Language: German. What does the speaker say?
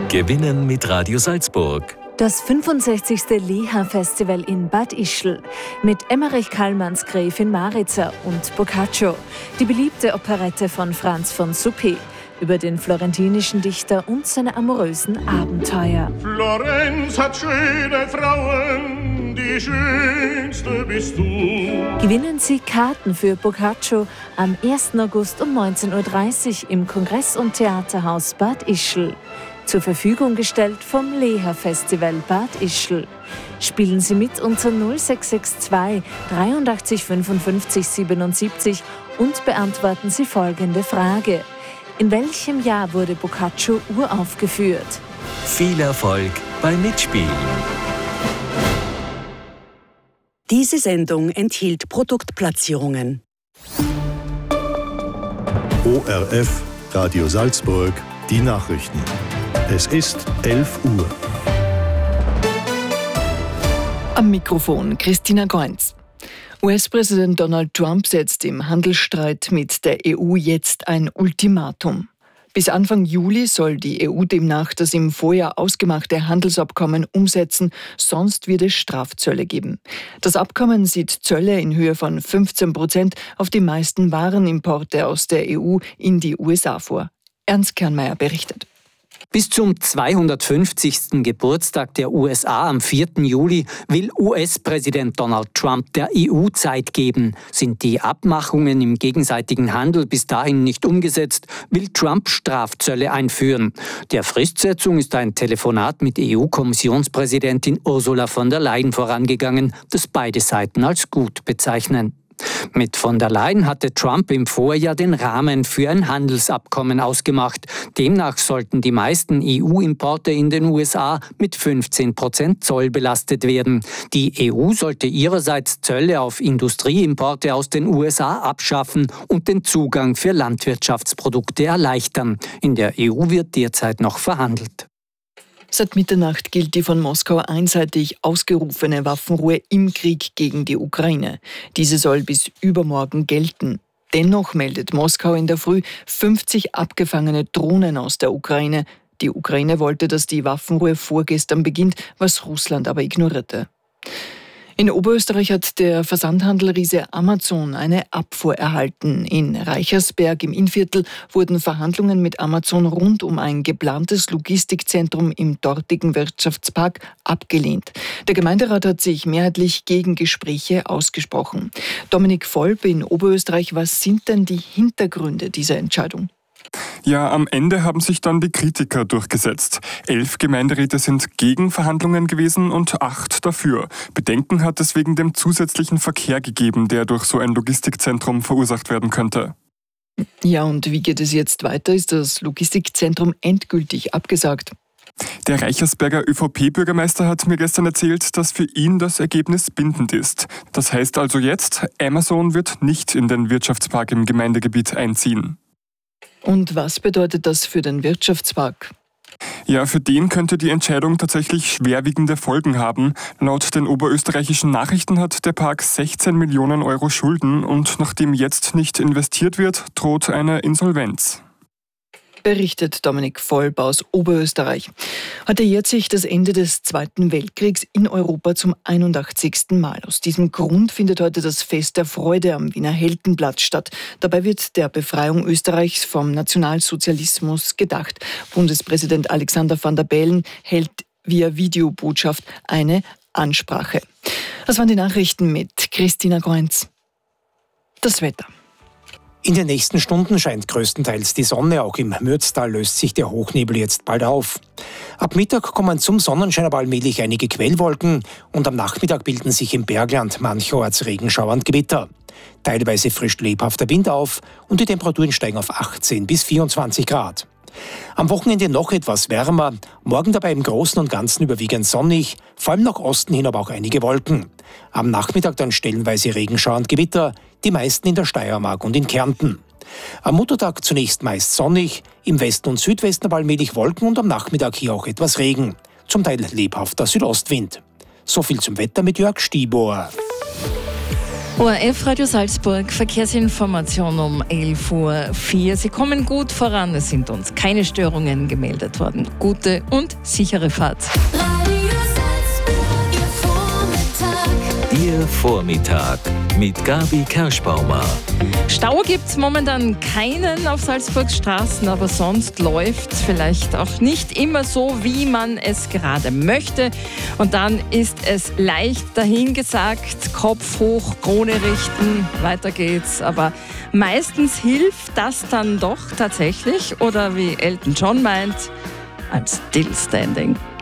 Gewinnen mit Radio Salzburg. Das 65. Leha-Festival in Bad Ischl mit Emmerich Kallmanns Gräfin Maritza und Boccaccio, die beliebte Operette von Franz von Suppé über den florentinischen Dichter und seine amorösen Abenteuer. Florenz hat schöne Frauen, die schönste bist du. Gewinnen Sie Karten für Boccaccio am 1. August um 19.30 Uhr im Kongress- und Theaterhaus Bad Ischl. Zur Verfügung gestellt vom Leha-Festival Bad Ischl. Spielen Sie mit unter 0662 83 55 77 und beantworten Sie folgende Frage. In welchem Jahr wurde Boccaccio uraufgeführt? Viel Erfolg beim Mitspielen. Diese Sendung enthielt Produktplatzierungen. ORF Radio Salzburg, die Nachrichten. Es ist 11 Uhr. Am Mikrofon Christina Goenz. US-Präsident Donald Trump setzt im Handelsstreit mit der EU jetzt ein Ultimatum. Bis Anfang Juli soll die EU demnach das im Vorjahr ausgemachte Handelsabkommen umsetzen, sonst wird es Strafzölle geben. Das Abkommen sieht Zölle in Höhe von 15% auf die meisten Warenimporte aus der EU in die USA vor. Ernst Kernmeier berichtet. Bis zum 250. Geburtstag der USA am 4. Juli will US-Präsident Donald Trump der EU Zeit geben. Sind die Abmachungen im gegenseitigen Handel bis dahin nicht umgesetzt, will Trump Strafzölle einführen. Der Fristsetzung ist ein Telefonat mit EU-Kommissionspräsidentin Ursula von der Leyen vorangegangen, das beide Seiten als gut bezeichnen. Mit von der Leyen hatte Trump im Vorjahr den Rahmen für ein Handelsabkommen ausgemacht. Demnach sollten die meisten EU-Importe in den USA mit 15% Zoll belastet werden. Die EU sollte ihrerseits Zölle auf Industrieimporte aus den USA abschaffen und den Zugang für Landwirtschaftsprodukte erleichtern. In der EU wird derzeit noch verhandelt. Seit Mitternacht gilt die von Moskau einseitig ausgerufene Waffenruhe im Krieg gegen die Ukraine. Diese soll bis übermorgen gelten. Dennoch meldet Moskau in der Früh 50 abgefangene Drohnen aus der Ukraine. Die Ukraine wollte, dass die Waffenruhe vorgestern beginnt, was Russland aber ignorierte. In Oberösterreich hat der Versandhandelriese Amazon eine Abfuhr erhalten. In Reichersberg im Innviertel wurden Verhandlungen mit Amazon rund um ein geplantes Logistikzentrum im dortigen Wirtschaftspark abgelehnt. Der Gemeinderat hat sich mehrheitlich gegen Gespräche ausgesprochen. Dominik Volp in Oberösterreich, was sind denn die Hintergründe dieser Entscheidung? Ja, am Ende haben sich dann die Kritiker durchgesetzt. 11 Gemeinderäte sind gegen Verhandlungen gewesen und 8 dafür. Bedenken hat es wegen dem zusätzlichen Verkehr gegeben, der durch so ein Logistikzentrum verursacht werden könnte. Ja, und wie geht es jetzt weiter? Ist das Logistikzentrum endgültig abgesagt? Der Reichersberger ÖVP-Bürgermeister hat mir gestern erzählt, dass für ihn das Ergebnis bindend ist. Das heißt also jetzt, Amazon wird nicht in den Wirtschaftspark im Gemeindegebiet einziehen. Und was bedeutet das für den Wirtschaftspark? Ja, für den könnte die Entscheidung tatsächlich schwerwiegende Folgen haben. Laut den oberösterreichischen Nachrichten hat der Park 16 Millionen Euro Schulden und nachdem jetzt nicht investiert wird, droht eine Insolvenz. Berichtet Dominik Volp aus Oberösterreich. Heute jährt sich das Ende des Zweiten Weltkriegs in Europa zum 81. Mal. Aus diesem Grund findet heute das Fest der Freude am Wiener Heldenplatz statt. Dabei wird der Befreiung Österreichs vom Nationalsozialismus gedacht. Bundespräsident Alexander Van der Bellen hält via Videobotschaft eine Ansprache. Das waren die Nachrichten mit Christina Goenz. Das Wetter. In den nächsten Stunden scheint größtenteils die Sonne, auch im Mürztal löst sich der Hochnebel jetzt bald auf. Ab Mittag kommen zum Sonnenschein aber allmählich einige Quellwolken und am Nachmittag bilden sich im Bergland mancherorts Regenschauer und Gewitter. Teilweise frischt lebhafter Wind auf und die Temperaturen steigen auf 18 bis 24 Grad. Am Wochenende noch etwas wärmer, morgen dabei im Großen und Ganzen überwiegend sonnig, vor allem nach Osten hin aber auch einige Wolken. Am Nachmittag dann stellenweise Regenschauer und Gewitter, die meisten in der Steiermark und in Kärnten. Am Muttertag zunächst meist sonnig, im Westen und Südwesten aber allmählich Wolken und am Nachmittag hier auch etwas Regen. Zum Teil lebhafter Südostwind. So viel zum Wetter mit Jörg Stiebohr. ORF Radio Salzburg, Verkehrsinformation um 11:04 Uhr. Sie kommen gut voran, es sind uns keine Störungen gemeldet worden. Gute und sichere Fahrt. Radio Salzburg, Ihr Vormittag mit Gabi Kerschbaumer. Stau gibt es momentan keinen auf Salzburgs Straßen, aber sonst läuft es vielleicht auch nicht immer so, wie man es gerade möchte. Und dann ist es leicht dahingesagt, Kopf hoch, Krone richten, weiter geht's. Aber meistens hilft das dann doch tatsächlich, oder wie Elton John meint, I'm still standing.